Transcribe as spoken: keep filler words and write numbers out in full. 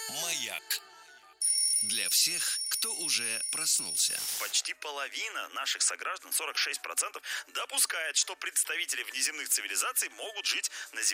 Маяк. Для всех, кто уже проснулся. Почти половина наших сограждан, сорок шесть процентов, допускает, что представители внеземных цивилизаций могут жить на Земле.